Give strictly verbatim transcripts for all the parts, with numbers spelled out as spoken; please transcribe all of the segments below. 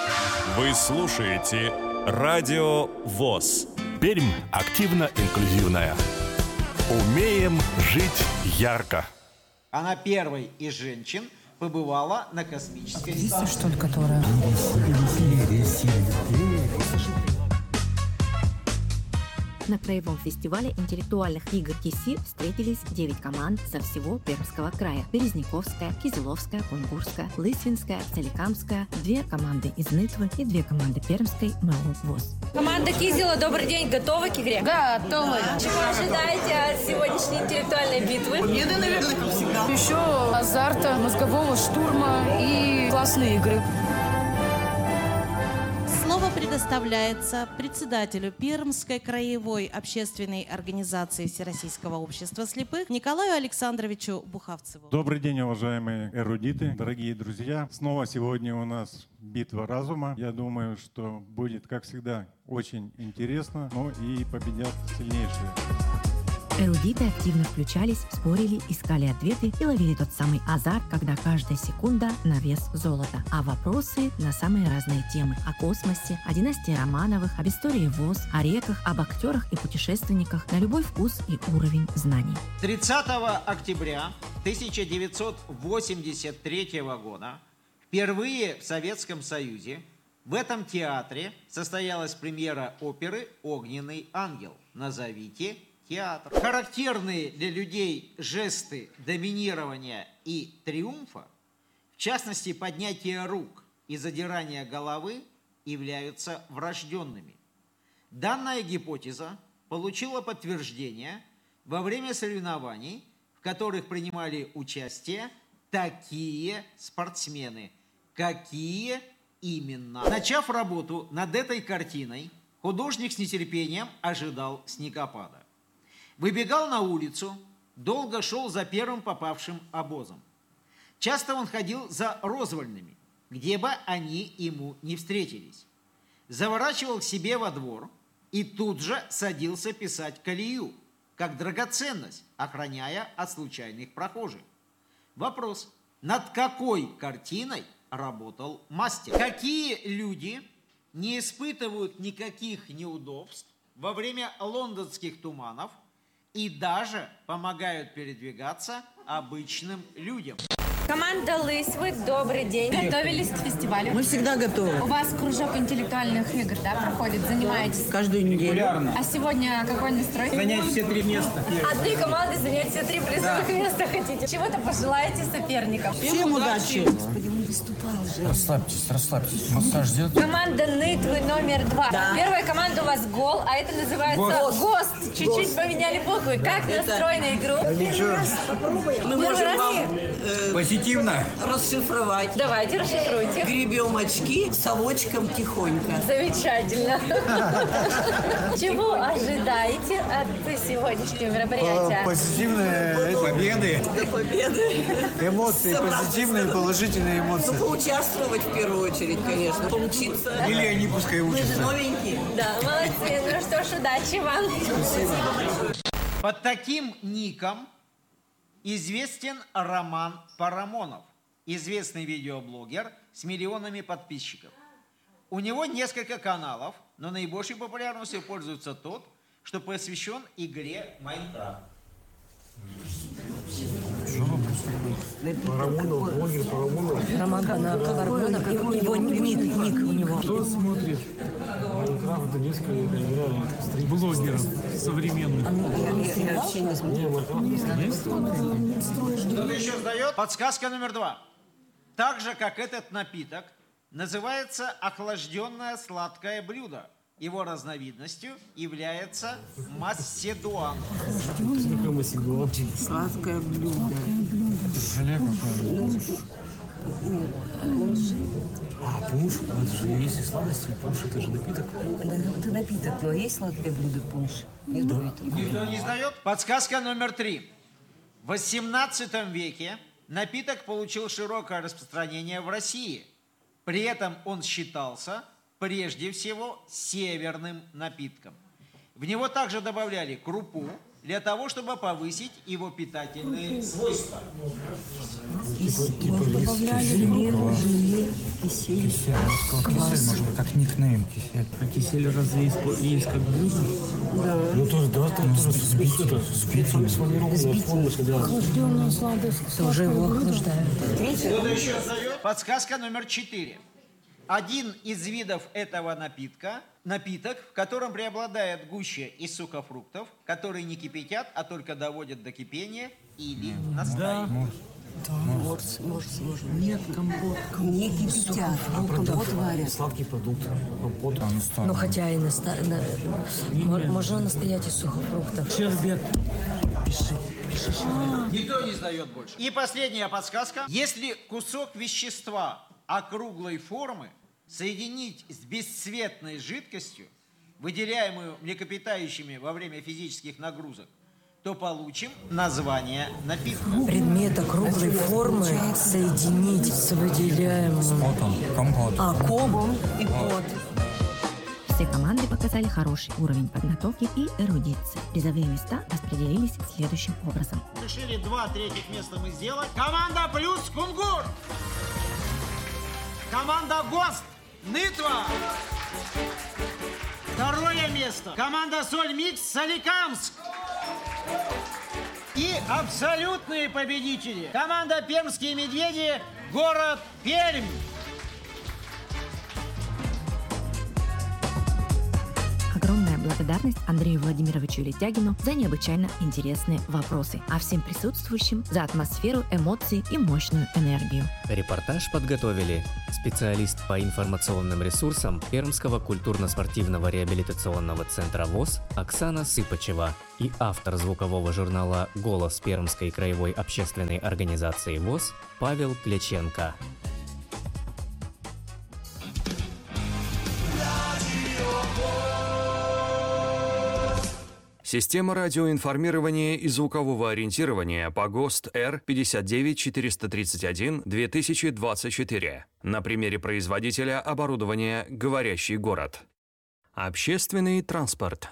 Вы слушаете Радио ВОС. Пермь активно-инклюзивная. Умеем жить ярко. Она первой из женщин побывала на космической станции. Что ли, которая... На краевом фестивале интеллектуальных игр КИСИ встретились девять команд со всего Пермского края. Березняковская, Кизиловская, Кунгурская, Лысвинская, Соликамская, две команды из Нытвы и две команды Пермской МЭУ ВОС. Команда Кизила, добрый день, готовы к игре? Готовы. Чего ожидаете от сегодняшней интеллектуальной битвы? Победы, наверное, как всегда. Еще азарта, мозгового штурма и классные игры. Слово предоставляется председателю Пермской краевой общественной организации Всероссийского общества слепых Николаю Александровичу Бухавцеву. Добрый день, уважаемые эрудиты, дорогие друзья. Снова сегодня у нас битва разума. Я думаю, что будет, как всегда, очень интересно, но и победят сильнейшие. Эрудиты активно включались, спорили, искали ответы и ловили тот самый азарт, когда каждая секунда на вес золота. А вопросы на самые разные темы. О космосе, о династии Романовых, об истории ВОС, о реках, об актерах и путешественниках на любой вкус и уровень знаний. тридцатого октября тысяча девятьсот восемьдесят третьего года впервые в Советском Союзе в этом театре состоялась премьера оперы «Огненный ангел». Назовите театр. Характерные для людей жесты доминирования и триумфа, в частности, поднятие рук и задирание головы, являются врожденными. Данная гипотеза получила подтверждение во время соревнований, в которых принимали участие такие спортсмены. Какие именно? Начав работу над этой картиной, художник с нетерпением ожидал снегопада. Выбегал на улицу, долго шел за первым попавшим обозом. Часто он ходил за розвольными, где бы они ему не встретились. Заворачивал к себе во двор и тут же садился писать колею, как драгоценность, охраняя от случайных прохожих. Вопрос: над какой картиной работал мастер? Какие люди не испытывают никаких неудобств во время лондонских туманов и даже помогают передвигаться обычным людям? Команда Лысвы, добрый день. Готовились к фестивалю? Мы всегда готовы. У вас кружок интеллектуальных игр, да, проходит? Занимаетесь? Каждую неделю. А сегодня какой настрой? Занять все три места. А три команды занять все три призовых места хотите? Чего-то пожелаете соперникам? Всем удачи. Господи, он выступал же. Расслабьтесь, расслабьтесь. Массаж делать? Команда Нытвы номер два. Да. Первая команда у вас гол, а это называется ГОСТ. Чуть-чуть поменяли буквы. Как настроен на игру? Мы можем вам э, Позитивно. расшифровать. Давайте, расшифруйте. Гребем очки совочком тихонько. Замечательно. Чего ожидаете от сегодняшнего мероприятия? Позитивные победы. До победы. Эмоции, позитивные, положительные Ну, эмоции. поучаствовать в первую очередь, конечно. Поучиться. Или они пускай Мы же учатся. новенькие. Да, молодцы. Ну что ж, удачи вам. Под таким ником известен Роман Парамонов, известный видеоблогер с миллионами подписчиков. У него несколько каналов, но наибольшей популярностью пользуется тот, что посвящен игре Майнкрафт. Парамонов, блогер Парамонов. Роман Парамонов. Его ник, ник у него. Кто смотрит Майнкрафт, это несколько игра блогеров современных. Я вообще не смотрю. Кто-то еще сдает? Подсказка номер два. Так же, как этот напиток, называется охлажденное сладкое блюдо. Его разновидностью является масседуан. Сладкое блюдо. Желе какое? А, пунш, это же есть и сладости, пунш это же напиток. Это напиток, но есть сладкое блюдо пунш? Никто не сдает? Подсказка номер три. В восемнадцатом веке напиток получил широкое распространение в России. При этом он считался прежде всего северным напитком. В него также добавляли крупу, для того, чтобы повысить его питательные свойства. Добавляли леву, желе, кисель. Кисель, может, как никнейм кисель. А кисель разве есть, есть как блюдо? Да. Ну тоже, да, там тоже спицами. Спицами сформированная форма, да. Охлажденная сладость. Уже его охлаждают. Кто-то еще отдает? Подсказка номер четыре. Один из видов этого напитка, напиток, в котором преобладает гуща из сухофруктов, которые не кипятят, а только доводят до кипения или настаивают. Да, может, может, может. Нет, компот. Не кипятят, а компот варят. Сладкий продукт. Компот. Ну, хотя и наста... на... можно настоять из сухофруктов. Щербет. Пиши. Никто не сдает больше. И последняя подсказка. Если кусок вещества округлой формы соединить с бесцветной жидкостью, выделяемую млекопитающими во время физических нагрузок, то получим название напитка. Предмет округлой формы соединить с выделяемым... А, ком и пот. Все команды показали хороший уровень подготовки и эрудиции. Призовые места распределились следующим образом. Решили два третьих места мы сделать. Команда плюс Кунгур. Команда ГОСТ Нытва. Второе место. Команда Соль Микс Соликамск. И абсолютные победители. Команда Пермские медведи, город Пермь. Огромная благодарность Андрею Владимировичу Летягину за необычайно интересные вопросы, а всем присутствующим за атмосферу, эмоции и мощную энергию. Репортаж подготовили специалист по информационным ресурсам Пермского культурно-спортивного реабилитационного центра ВОС Оксана Сыпачева и автор звукового журнала «Голос» Пермской краевой общественной организации ВОС Павел Тляченко. Система радиоинформирования и звукового ориентирования по ГОСТ Р пятьдесят девять четыреста тридцать один две тысячи двадцать четыре. На примере производителя оборудования «Говорящий город». Общественный транспорт.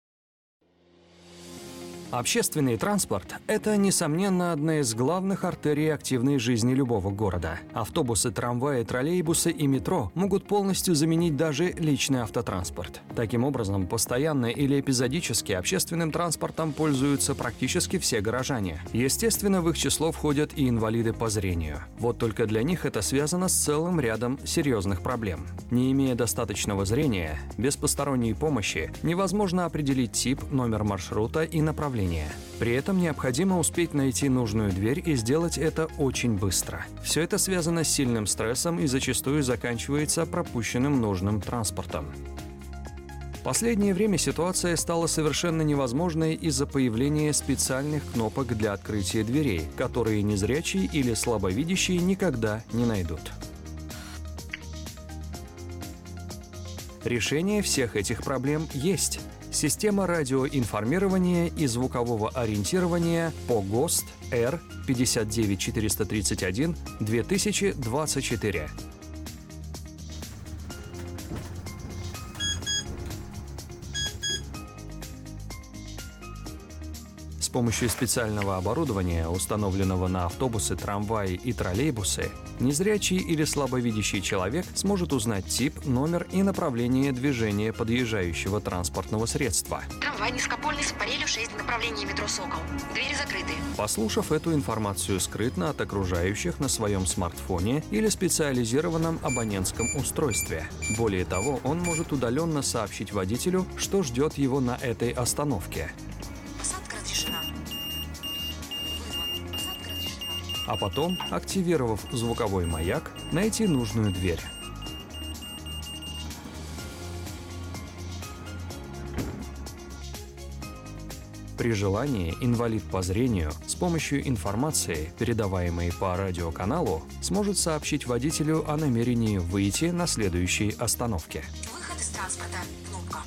Общественный транспорт – это, несомненно, одна из главных артерий активной жизни любого города. Автобусы, трамваи, троллейбусы и метро могут полностью заменить даже личный автотранспорт. Таким образом, постоянно или эпизодически общественным транспортом пользуются практически все горожане. Естественно, в их число входят и инвалиды по зрению. Вот только для них это связано с целым рядом серьезных проблем. Не имея достаточного зрения, без посторонней помощи невозможно определить тип, номер маршрута и направление. При этом необходимо успеть найти нужную дверь и сделать это очень быстро. Все это связано с сильным стрессом и зачастую заканчивается пропущенным нужным транспортом. В последнее время ситуация стала совершенно невозможной из-за появления специальных кнопок для открытия дверей, которые незрячие или слабовидящие никогда не найдут. Решение всех этих проблем есть. Система радиоинформирования и звукового ориентирования по ГОСТ Р пятьдесят девять четыреста тридцать один две тысячи двадцать четыре. С помощью специального оборудования, установленного на автобусы, трамваи и троллейбусы, незрячий или слабовидящий человек сможет узнать тип, номер и направление движения подъезжающего транспортного средства. Трамвай низкопольный с аппарелью шесть, направление метро «Сокол». Двери закрыты. Послушав эту информацию скрытно от окружающих на своем смартфоне или специализированном абонентском устройстве. Более того, он может удаленно сообщить водителю, что ждет его на этой остановке. А потом, активировав звуковой маяк, найти нужную дверь. При желании инвалид по зрению с помощью информации, передаваемой по радиоканалу, сможет сообщить водителю о намерении выйти на следующей остановке. Выход из транспорта. Кнопка.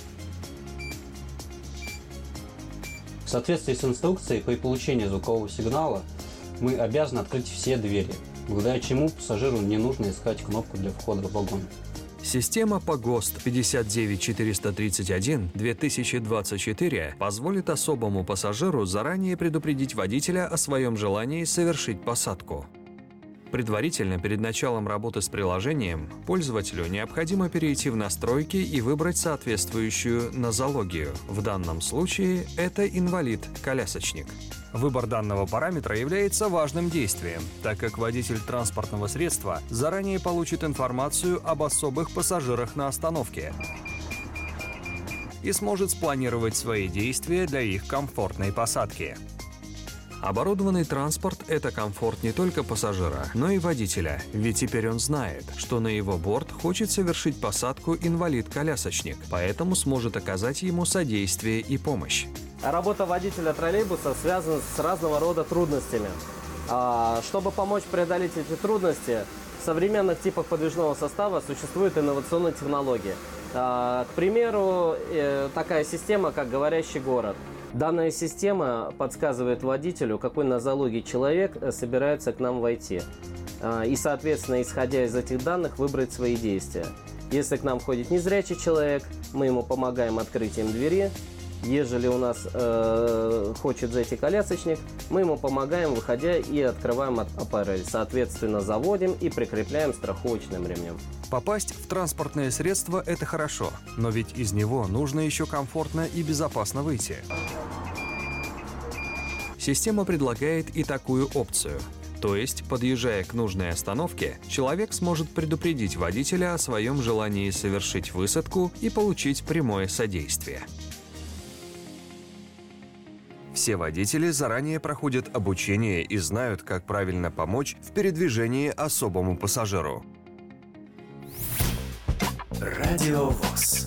В соответствии с инструкцией, при получении звукового сигнала мы обязаны открыть все двери, благодаря чему пассажиру не нужно искать кнопку для входа в вагон. Система по ГОСТ пятьдесят девять четыреста тридцать один две тысячи двадцать четыре позволит особому пассажиру заранее предупредить водителя о своем желании совершить посадку. Предварительно, перед началом работы с приложением, пользователю необходимо перейти в настройки и выбрать соответствующую нозологию. В данном случае это инвалид-колясочник. Выбор данного параметра является важным действием, так как водитель транспортного средства заранее получит информацию об особых пассажирах на остановке и сможет спланировать свои действия для их комфортной посадки. Оборудованный транспорт – это комфорт не только пассажира, но и водителя, ведь теперь он знает, что на его борт хочет совершить посадку инвалид-колясочник, поэтому сможет оказать ему содействие и помощь. Работа водителя троллейбуса связана с разного рода трудностями. Чтобы помочь преодолеть эти трудности, в современных типах подвижного состава существуют инновационные технологии. К примеру, такая система, как «Говорящий город». Данная система подсказывает водителю, какой нозологии человек собирается к нам войти. И, соответственно, исходя из этих данных, выбрать свои действия. Если к нам входит незрячий человек, мы ему помогаем открытием двери. Ежели у нас э, хочет зайти колясочник, мы ему помогаем, выходя, и открываем аппарель. Соответственно, заводим и прикрепляем страховочным ремнем. Попасть в транспортное средство – это хорошо, но ведь из него нужно еще комфортно и безопасно выйти. Система предлагает и такую опцию. То есть, подъезжая к нужной остановке, человек сможет предупредить водителя о своем желании совершить высадку и получить прямое содействие. Все водители заранее проходят обучение и знают, как правильно помочь в передвижении особому пассажиру. Радио ВОС.